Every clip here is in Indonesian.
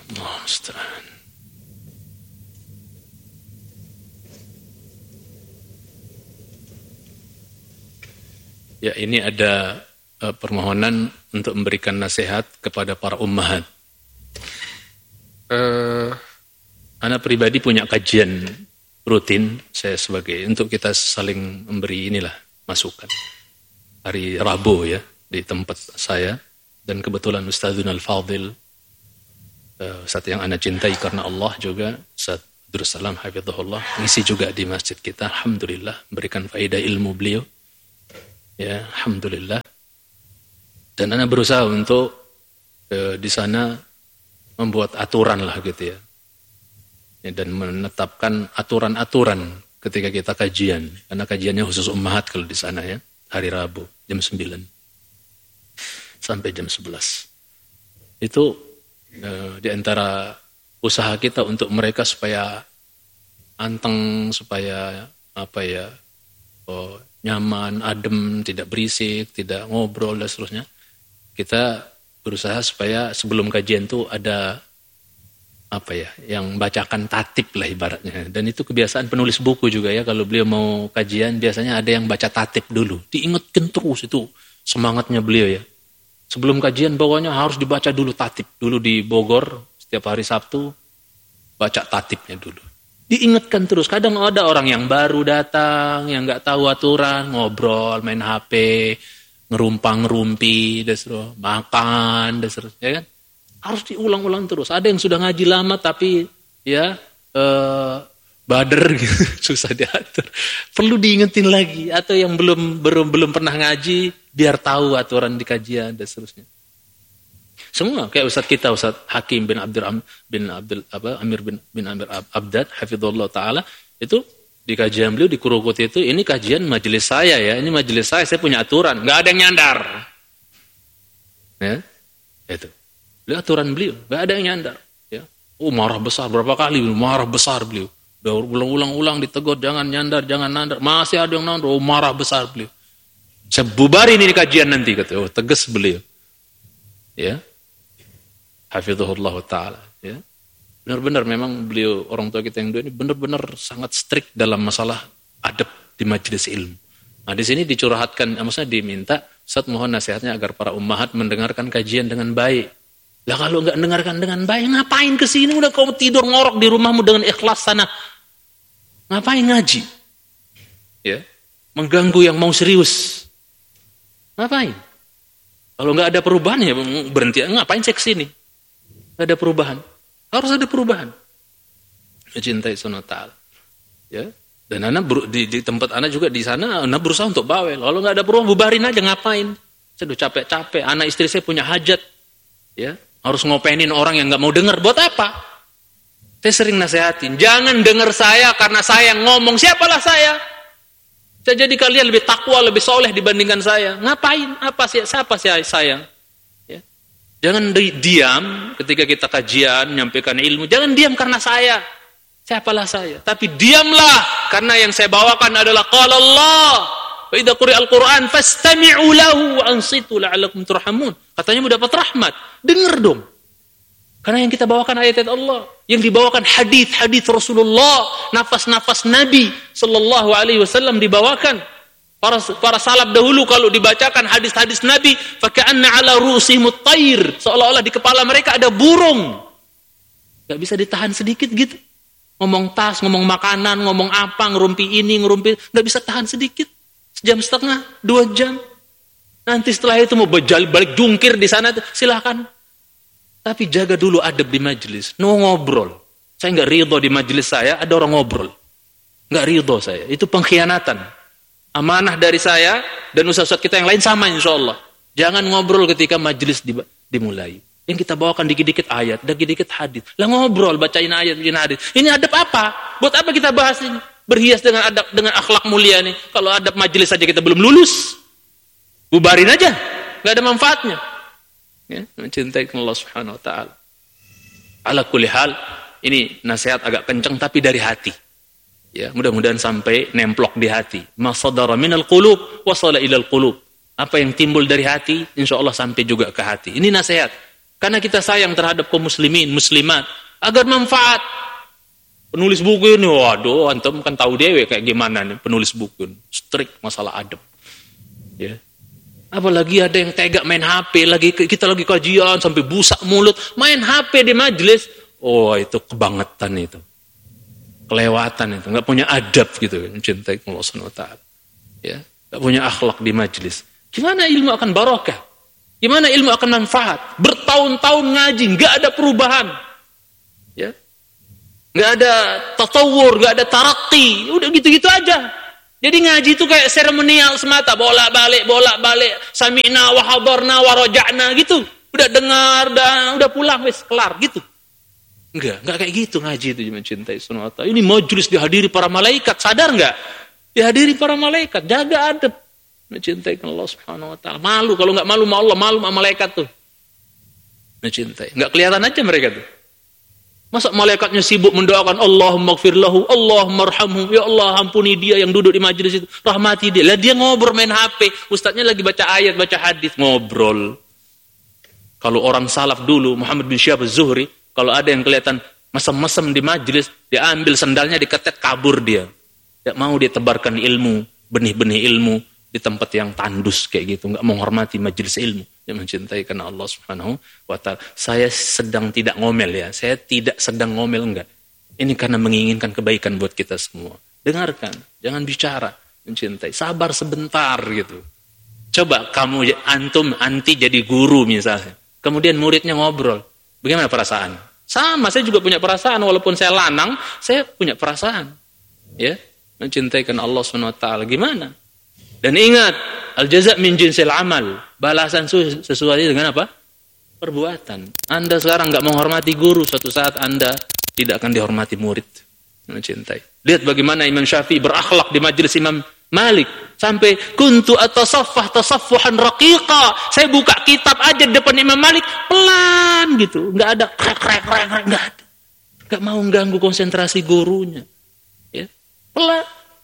Allah musta'an. Ya, ini ada permohonan untuk memberikan nasihat kepada para ummahat. Anak pribadi punya kajian rutin, saya sebagai, untuk kita saling memberi inilah masukan. Hari Rabu ya, di tempat saya, dan kebetulan Ustadzuna Al-Fadil, Ustadz yang anak cintai karena Allah juga, Ustadz Abdurrassalam hafizahullah, ngisi juga di masjid kita, alhamdulillah, memberikan faedah ilmu beliau. Ya, alhamdulillah. Dan anak berusaha untuk di sana membuat aturan lah gitu ya. Dan menetapkan aturan-aturan ketika kita kajian. Karena kajiannya khusus ummahat kalau di sana ya. Hari Rabu jam 9 sampai jam 11. Itu di antara usaha kita untuk mereka supaya anteng, supaya nyaman, adem, tidak berisik, tidak ngobrol dan seterusnya. Kita berusaha supaya sebelum kajian itu ada yang bacakan tatib lah ibaratnya. Dan itu kebiasaan penulis buku juga ya, kalau beliau mau kajian biasanya ada yang baca tatib dulu. Diingatkan terus, itu semangatnya beliau ya. Sebelum kajian pokoknya harus dibaca dulu tatib. Dulu di Bogor setiap hari Sabtu baca tatibnya dulu. Diingatkan terus. Kadang ada orang yang baru datang, yang nggak tahu aturan, ngobrol, main HP, ngerumpang-ngerumpi, makan, ya kan? Harus diulang-ulang terus. Ada yang sudah ngaji lama tapi ya bader gitu, susah diatur. Perlu diingetin lagi. Atau yang belum pernah ngaji, biar tahu aturan di kajian dan seterusnya. Semua kayak Ustadz kita, Ustadz Hakim bin Amir bin Amir Abdad hafizallahu taala, itu di kajian beliau di Kurukuti itu, ini kajian majelis saya ya, ini majelis saya punya aturan, nggak ada yang nyandar. Ya, itu. Beliau aturan beliau, nggak ada yang nyandar. Ya, marah besar berapa kali, marah besar beliau. Udah ulang-ulang ditegur, jangan nyandar, jangan nandar. Masih ada yang nandar, marah besar beliau. Saya bubarin ini kajian nanti, kata. Tegas beliau. Ya. Hafizahullah ta'ala ya. Benar-benar memang beliau, orang tua kita yang dua ini benar-benar sangat strict dalam masalah adab di majelis ilmu. Nah di sini dicurhatkan, maksudnya diminta, Ustaz mohon nasihatnya agar para ummahat mendengarkan kajian dengan baik. Lah kalau enggak mendengarkan dengan baik, ngapain kesini? Udah kau tidur ngorok di rumahmu dengan ikhlas sana. Ngapain ngaji? Ya, mengganggu yang mau serius. Ngapain? Kalau enggak ada perubahan ya berhenti. Ngapain saya kesini? Ada perubahan. Harus ada perubahan. Mencintai sunnah ta'ala. Ya. Dan anak di tempat anak juga di sana, anak berusaha untuk bawel. Kalau nggak ada perubahan, bubarin aja, ngapain? Saya udah capek-capek. Anak istri saya punya hajat. Ya. Harus ngopenin orang yang nggak mau dengar. Buat apa? Saya sering nasihatin. Jangan dengar saya karena saya ngomong. Siapalah saya? Saya jadi kalian lebih takwa, lebih soleh dibandingkan saya. Ngapain? Siapa saya? Jangan diam ketika kita kajian, menyampaikan ilmu. Jangan diam karena saya. Siapalah saya. Tapi diamlah karena yang saya bawakan adalah qala Allah. Wa idza quri'al Qur'an fastami'u lahu wa ansitu la'allakum turhamun. Katanya mau dapat rahmat. Dengar dong. Karena yang kita bawakan ayat-ayat Allah, yang dibawakan hadis-hadis Rasulullah, nafas-nafas Nabi sallallahu alaihi wasallam dibawakan. Para salaf dahulu kalau dibacakan hadis-hadis Nabi, faka'anna ala ru'usihimut tayr, seolah-olah di kepala mereka ada burung. Gak bisa ditahan sedikit gitu. Ngomong tas, ngomong makanan, ngomong apa, ngerumpi ini, ngerumpi, gak bisa tahan sedikit. Sejam setengah, 2 jam. Nanti setelah itu mau balik jungkir di sana, silakan. Tapi jaga dulu adab di majelis. No ngobrol. Saya gak ridho di majelis saya, ada orang ngobrol. Gak ridho saya. Itu pengkhianatan. Amanah dari saya dan ustaz-ustaz kita yang lain sama insyaallah. Jangan ngobrol ketika majelis dimulai. Yang kita bawakan dikit-dikit ayat, dikit-dikit hadis. Lah ngobrol, bacain ayat, bacain hadis. Ini adab apa? Buat apa kita bahas ini? Berhias dengan adab, dengan akhlak mulia nih. Kalau adab majelis saja kita belum lulus, bubarin aja. Gak ada manfaatnya. Ya, mencintai Allah Subhanahu wa taala. Ala kulli hal, ini nasihat agak kencang tapi dari hati. Ya, mudah-mudahan sampai nemplok di hati. Ma sadara minal qulub wasala ilal qulub. Apa yang timbul dari hati, insyaallah sampai juga ke hati. Ini nasihat. Karena kita sayang terhadap kaum muslimin, muslimat, agar manfaat. Penulis buku ini, waduh, antum kan tahu dewe kayak gimana nih penulis buku, strict masalah adab. Ya. Apalagi ada yang tega main HP, kita lagi kajian sampai busak mulut, main HP di majelis. Oh, itu kebangetan itu. Kelewatan itu, enggak punya adab gitu, mencintai Allah Subhanahu wa taala. Ya, enggak punya akhlak di majelis. Gimana ilmu akan barokah? Gimana ilmu akan manfaat? Bertahun-tahun ngaji, nggak ada perubahan, ya, nggak ada tatawur, nggak ada tarakki, udah gitu-gitu aja. Jadi ngaji itu kayak seremonial semata, bolak-balik, sami'na wa hadarna wa raja'na gitu. Udah dengar, udah pulang, wis kelar gitu. Enggak kayak gitu ngaji itu mencintai sunata. Ini majelis dihadiri para malaikat, sadar nggak? Dihadiri para malaikat, jaga adab. Mencintai Allah Subhanahu wa taala. Malu kalau enggak malu sama Allah, malu sama malaikat tuh. Mencintai. Enggak kelihatan aja mereka tuh. Masa malaikatnya sibuk mendoakan Allahumma ighfir lahu, Allahumma arhamhu, ya Allah ampuni dia yang duduk di majelis itu, rahmati dia. Lah dia ngobrol main HP, ustadznya lagi baca ayat, baca hadis, ngobrol. Kalau orang salaf dulu, Muhammad bin Syihab Az-Zuhri, kalau ada yang kelihatan mesem-mesem di majelis, dia ambil sandalnya, diketet, kabur dia. Tidak mau dia tebarkan ilmu, benih-benih ilmu di tempat yang tandus kayak gitu, nggak menghormati majelis ilmu, yang mencintai karena Allah Subhanahu wa taala. Saya sedang tidak ngomel ya, saya tidak sedang ngomel, enggak. Ini karena menginginkan kebaikan buat kita semua. Dengarkan, jangan bicara, mencintai, sabar sebentar gitu. Coba kamu anti jadi guru misalnya, kemudian muridnya ngobrol, bagaimana perasaan? Sama, saya juga punya perasaan, walaupun saya lanang, saya punya perasaan, ya, mencintai karena Allah Subhanahu wa taala. Gimana? Dan ingat, al-jaza' min jinsil amal. Balasan sesuai dengan apa? Perbuatan. Anda sekarang enggak menghormati guru, suatu saat Anda tidak akan dihormati murid. Mencintai. Lihat bagaimana Imam Syafi'i berakhlak di majelis Imam Malik. Sampai kuntu atasaffah tasaffuhan raqiqa. Saya buka kitab aja di depan Imam Malik, pelan gitu. Enggak ada krek, enggak ada. Enggak mau ganggu konsentrasi gurunya. Ya. Pelan.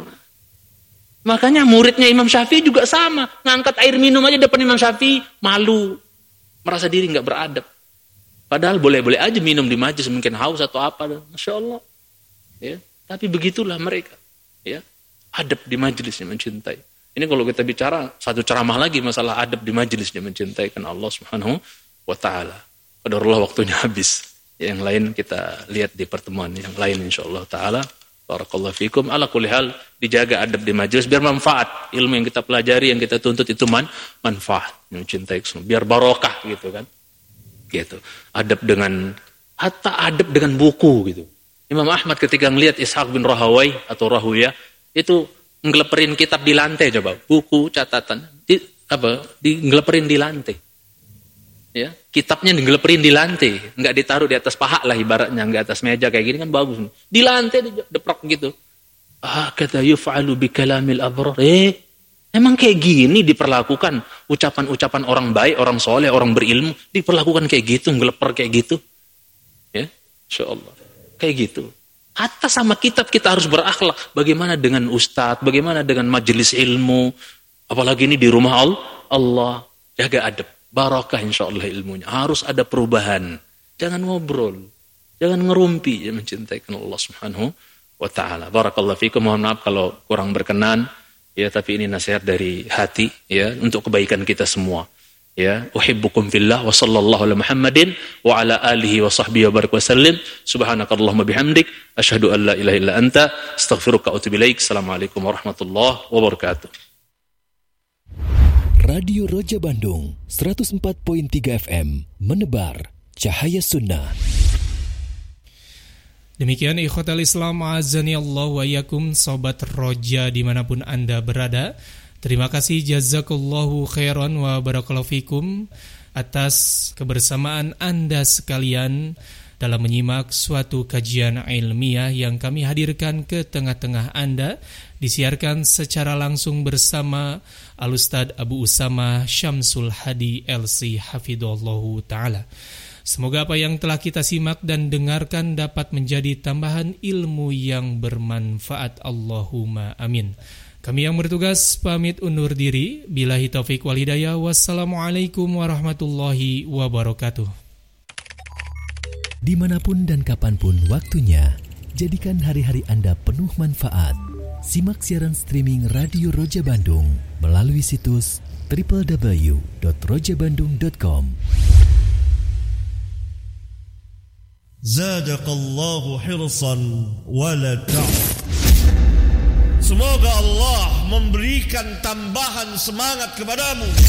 Makanya muridnya Imam Syafi'i juga sama. Ngangkat air minum aja depan Imam Syafi'i, malu. Merasa diri nggak beradab. Padahal boleh-boleh aja minum di majelis, mungkin haus atau apa. Masya Allah. Ya. Tapi begitulah mereka. Ya. Adab di majelisnya mencintai. Ini kalau kita bicara, satu ceramah lagi masalah adab di majelisnya mencintai kan Allah Subhanahu wa ta'ala. Qadarullah waktunya habis. Yang lain kita lihat di pertemuan yang lain insyaAllah ta'ala. Barakallahu fikum. Ala kulli hal, dijaga adab di majelis biar manfaat. Ilmu yang kita pelajari, yang kita tuntut itu manfaat. Mencintai semua. Biar barokah gitu kan. Gitu. Adab dengan, hatta adab dengan buku gitu. Imam Ahmad ketika ngelihat Ishaq bin Rahawai atau Rahuya, itu ngeleperin kitab di lantai coba. Buku, catatan. Ngeleperin di lantai. Ya, kitabnya digeleperin di lantai, nggak ditaruh di atas paha lah ibaratnya, nggak atas meja kayak gini kan bagus. Di lantai deprok gitu. Kata yuf'alu bi kalamil abrar. Emang kayak gini diperlakukan ucapan-ucapan orang baik, orang soleh, orang berilmu, diperlakukan kayak gitu, ngeleper kayak gitu. Ya, insyaallah. Kayak gitu. Hatta sama kitab kita harus berakhlak. Bagaimana dengan ustadz, bagaimana dengan majelis ilmu, apalagi ini di rumah Allah, jaga adab. Barakah insyaallah ilmunya. Harus ada perubahan. Jangan ngobrol. Jangan ngerumpi. Ya, mencintai Allah Subhanahu wa ta'ala. Barakallahu fikum. Mohon maaf kalau kurang berkenan. Ya, tapi ini nasihat dari hati. Ya, untuk kebaikan kita semua. Ya, uhibbukum fillah wa sallallahu ala Muhammadin wa ala alihi wa sahbihi wa barik wa sallim. Subhanakallahumma bihamdik. Asyhadu an la ilaha illa anta. Astaghfiruka wa atubu ilaik. Assalamualaikum warahmatullahi wabarakatuh. Radio Roja Bandung 104.3 FM menebar cahaya sunnah. Demikian ikhwatal Islam azani Allah wa yakum, sobat Roja dimanapun Anda berada. Terima kasih jazakallahu khairan wa barakallahu fikum atas kebersamaan Anda sekalian dalam menyimak suatu kajian ilmiah yang kami hadirkan ke tengah-tengah Anda, disiarkan secara langsung bersama Al-Ustadz Abu Usama Syamsul Hadi LC Hafidhullahu Ta'ala. Semoga apa yang telah kita simak dan dengarkan dapat menjadi tambahan ilmu yang bermanfaat. Allahumma amin. Kami yang bertugas pamit undur diri. Billahi taufiq wal hidayah. Wassalamualaikum warahmatullahi wabarakatuh. Dimanapun dan kapanpun waktunya, jadikan hari-hari Anda penuh manfaat. Simak siaran streaming Radio Roja Bandung melalui situs www.rojabandung.com. Zadaqallahu hirsan wala ta'ud. Semoga Allah memberikan tambahan semangat kepadamu